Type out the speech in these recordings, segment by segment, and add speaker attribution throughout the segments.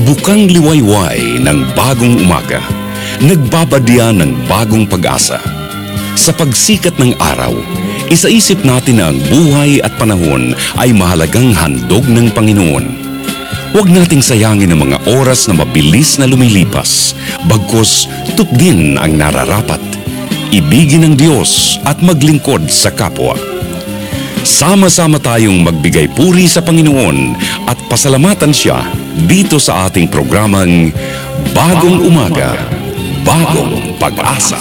Speaker 1: Bukang liwayway ng bagong umaga, nagbabadya ng bagong pag-asa. Sa pagsikat ng araw, isaisip natin na ang buhay at panahon ay mahalagang handog ng Panginoon. Huwag nating sayangin ang mga oras na mabilis na lumilipas, bagkus tupdin ang nararapat, ibigin ang Diyos at maglingkod sa kapwa. Sama-sama tayong magbigay puri sa Panginoon at pasalamatan Siya dito sa ating programang Bagong Umaga, Bagong Pag-asa.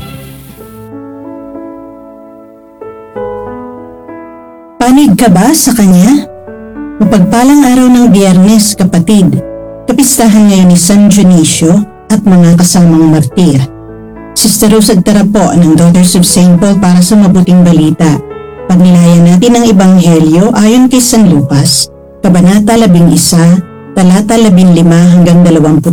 Speaker 2: Panig ka ba sa Kanya? Mapagpalang araw ng Biyernes, kapatid. Kapistahan ngayon ni San Dionisio at mga kasamang martir. Sister Rose Agtara po ng Daughters of St. Paul para sa mabuting balita. Pagnilayan natin ang Ebanghelyo ayon kay San Lucas, Kabanata 11, talata 15 hanggang 26.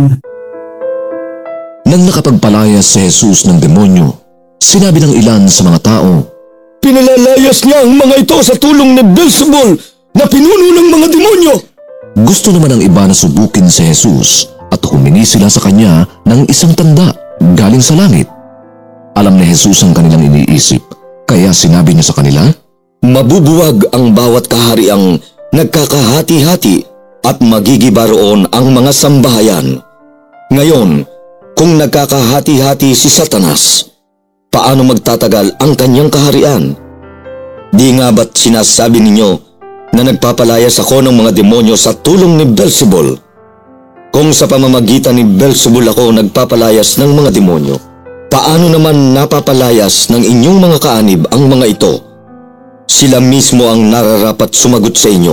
Speaker 3: Nang nakapagpalayas si Jesus ng demonyo, sinabi ng ilan sa mga tao,
Speaker 4: "Pinalalayas niya ang mga ito sa tulong ni Beelzebul na pinuno ng mga demonyo."
Speaker 3: Gusto naman ng iba na subukin si Jesus at humingi sila sa kanya ng isang tanda galing sa langit. Alam ni Jesus ang kanilang iniisip, kaya sinabi niya sa kanila,
Speaker 4: "Mabubuwag ang bawat kahariang nagkakahati-hati at magigiba roon ang mga sambahayan. Ngayon, kung nagkakahati-hati si Satanas, paano magtatagal ang kanyang kaharian? Di nga ba't sinasabi ninyo na nagpapalayas ako ng mga demonyo sa tulong ni Beelzebul? Kung sa pamamagitan ni Beelzebul ako nagpapalayas ng mga demonyo, paano naman napapalayas ng inyong mga kaanib ang mga ito? Sila mismo ang nararapat sumagot sa inyo.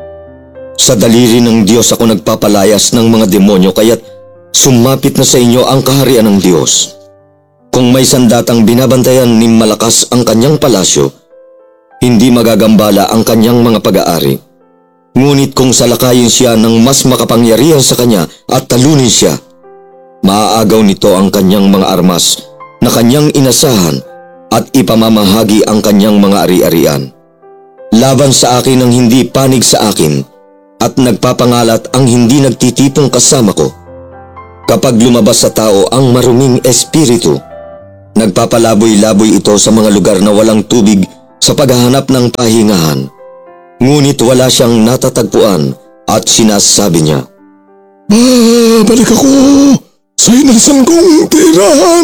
Speaker 4: Sa daliri ng Diyos ako nagpapalayas ng mga demonyo, kaya't sumapit na sa inyo ang kaharian ng Diyos. Kung may sandatang binabantayan ni malakas ang kanyang palasyo, hindi magagambala ang kanyang mga pag-aari. Ngunit kung salakayin siya ng mas makapangyarihan sa kanya at talunin siya, maaagaw nito ang kanyang mga armas na kanyang inasahan at ipamamahagi ang kanyang mga ari-arian. Laban sa akin ang hindi panig sa akin at nagpapangalat ang hindi nagtitipong kasama ko. Kapag lumabas sa tao ang maruming espiritu, nagpapalaboy-laboy ito sa mga lugar na walang tubig sa paghahanap ng pahingahan. Ngunit wala siyang natatagpuan at sinasabi niya, "Babalik ako sa inasan kong tirahan."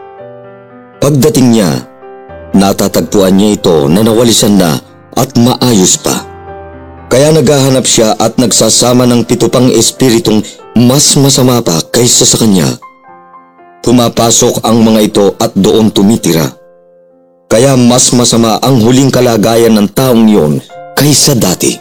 Speaker 4: Pagdating niya, natatagpuan niya ito na nawalisan na at maayos pa. Kaya naghahanap siya at nagsasama ng 7 pang espiritong mas masama pa kaysa sa kanya. Pumapasok ang mga ito at doon tumitira. Kaya mas masama ang huling kalagayan ng taong iyon kaysa dati.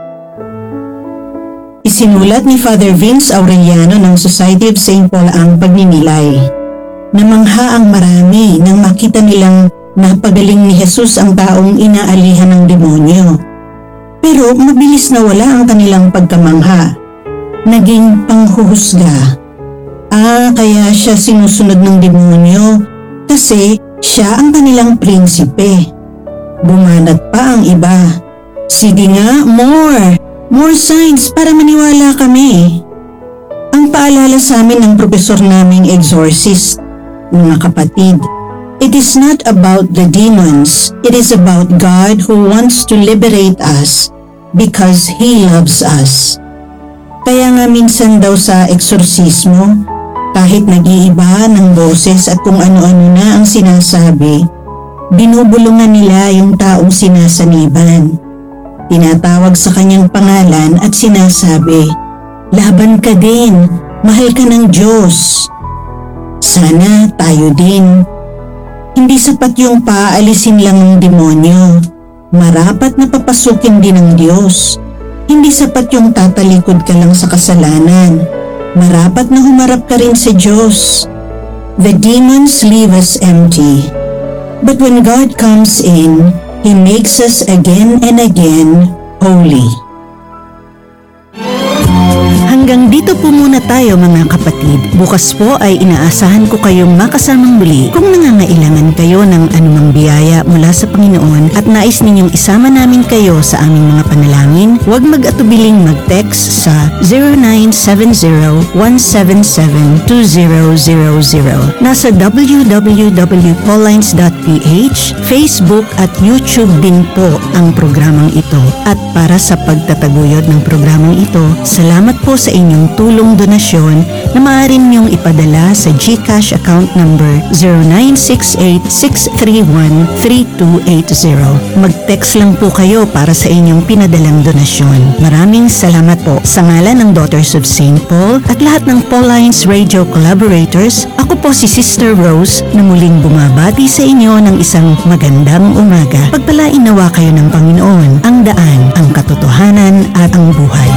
Speaker 2: Isinulat ni Father Vince Aureliano ng Society of St. Paul ang pagninilay. Namangha ang marami nang makita nilang napagaling ni Jesus ang taong inaalihan ng demonyo. Pero mabilis na wala ang kanilang pagkamangha. Naging panghuhusga. Kaya siya sinusunod ng demonyo kasi siya ang kanilang prinsipe. Bumanat pa ang iba. "Sige nga, more signs para maniwala kami." Ang paalala sa amin ng profesor naming exorcist, mga kapatid, it is not about the demons, it is about God who wants to liberate us because He loves us. Kaya nga minsan daw sa eksorsismo, kahit nag-iiba ng boses at kung ano-ano na ang sinasabi, binubulungan nila yung taong sinasaniban. Tinatawag sa kanyang pangalan at sinasabi, "Laban ka din, mahal ka ng Diyos." Sana tayo din. Hindi sapat yung paalisin lang ng demonyo. Marapat na papasukin din ng Diyos. Hindi sapat yung tatalikod ka lang sa kasalanan. Marapat na humarap ka rin sa Diyos. The demons leave us empty. But when God comes in, He makes us again and again holy. Hanggang dito po muna tayo mga kapatid. Bukas po ay inaasahan ko kayong makasamang muli. Kung nangangailangan kayo ng anumang biyaya mula sa Panginoon at nais ninyong isama namin kayo sa aming mga panalangin, huwag mag-atubiling mag-text sa 0970-177-2000. Nasa www.paullines.ph, Facebook at YouTube din po ang programang ito. At para sa pagtataguyod ng programang ito, salamat po sa inyong tulong donasyon na maaari niyong ipadala sa GCash account number 0968-631-3280. Mag-text lang po kayo para sa inyong pinadalang donasyon. Maraming salamat po sa ngalan ng Daughters of St. Paul at lahat ng Paullines Radio collaborators. Ako po si Sister Rose na muling bumabati sa inyo ng isang magandang umaga. Pagpalain nawa kayo ng Panginoon, ang daan, ang katotohanan at ang buhay.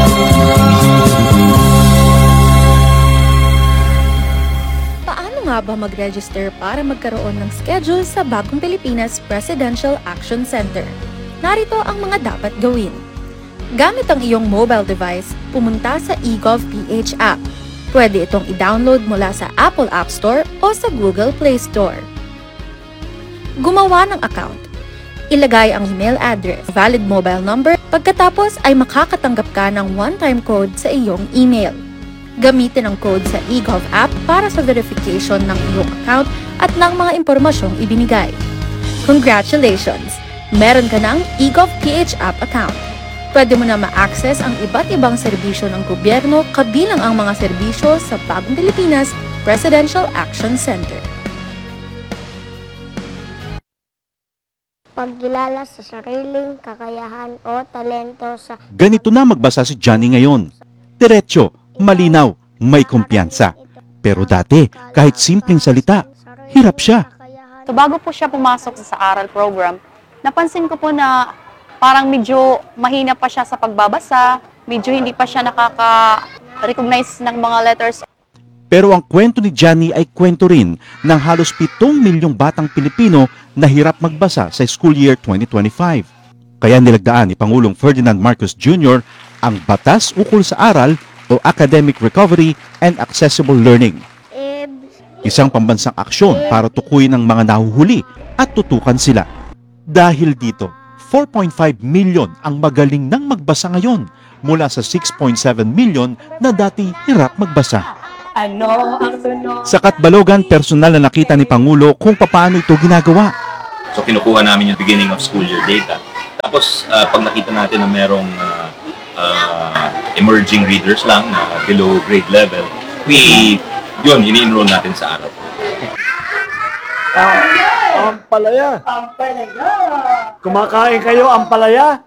Speaker 5: Paano nga ba mag-register para magkaroon ng schedule sa Bagong Pilipinas Presidential Action Center? Narito ang mga dapat gawin. Gamit ang iyong mobile device, pumunta sa eGov.ph app. Pwede itong i-download mula sa Apple App Store o sa Google Play Store. Gumawa ng account. Ilagay ang email address, valid mobile number, pagkatapos ay makakatanggap ka ng one-time code sa iyong email. Gamitin ang code sa eGov app para sa verification ng iyong account at ng mga impormasyong ibinigay. Congratulations! Meron ka ng eGov.ph app account. Pwede mo na ma-access ang iba't ibang serbisyo ng gobyerno kabilang ang mga serbisyo sa Bagong Pilipinas Presidential Action Center.
Speaker 6: Pagkilala sa sariling kakayahan o talento sa...
Speaker 7: Ganito na magbasa si Johnny ngayon. Diretso, malinaw, may kumpiyansa. Pero dati, kahit simpleng salita, hirap siya.
Speaker 8: So bago po siya pumasok sa aral program, napansin ko po na parang medyo mahina pa siya sa pagbabasa, medyo hindi pa siya nakaka-recognize ng mga letters.
Speaker 7: Pero ang kwento ni Johnny ay kwento rin ng halos 7 milyong batang Pilipino na hirap magbasa sa school year 2025. Kaya nilagdaan ni Pangulong Ferdinand Marcos Jr. ang Batas Ukol sa Aral o Academic Recovery and Accessible Learning. Isang pambansang aksyon para tukuyin ang mga nahuhuli at tutukan sila. Dahil dito, 4.5 million ang magaling nang magbasa ngayon mula sa 6.7 million na dati hirap magbasa. Sa Katbalogan, personal na nakita ni Pangulo kung paano ito ginagawa.
Speaker 9: So kinukuha namin yung beginning of school year data. Tapos pag nakita natin na merong emerging readers lang na below grade level, ini-enroll natin sa araw.
Speaker 10: Ampalaya. Kumakain kayo ampalaya?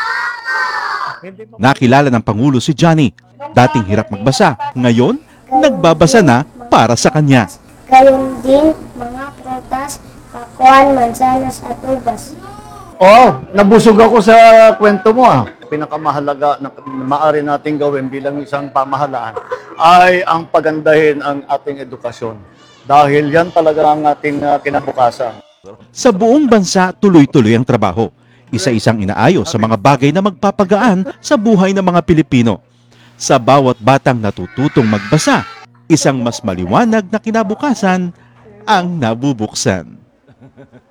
Speaker 7: Nakilala ng Pangulo si Johnny. Dating hirap magbasa, ngayon nagbabasa na para sa kanya.
Speaker 6: Gayon din mga prutas, pakuan, mansanas at ubas.
Speaker 10: Oo, nabusog ako sa kwento mo Pinakamahalaga na maaari nating gawin bilang isang pamahalaan ay ang pagandahin ang ating edukasyon. Dahil yan talaga ang ating kinabukasan.
Speaker 7: Sa buong bansa, tuloy-tuloy ang trabaho. Isa-isang inaayos sa mga bagay na magpapagaan sa buhay ng mga Pilipino. Sa bawat batang natututong magbasa, isang mas maliwanag na kinabukasan ang nabubuksan.